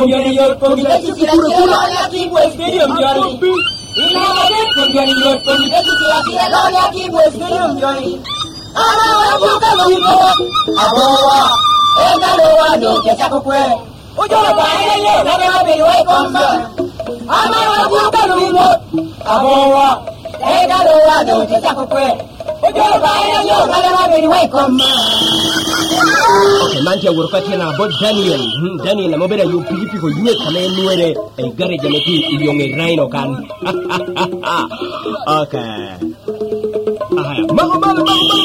Mantia workati na bod Daniel mobera yu pipi ko yue kame nuere e gare jameti yonge rhino kan. Okay. Mama